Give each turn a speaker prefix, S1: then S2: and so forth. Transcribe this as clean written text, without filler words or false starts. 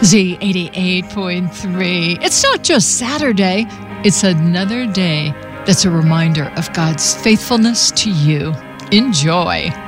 S1: Z88.3. It's not just Saturday, it's another day that's a reminder of God's faithfulness to you. Enjoy.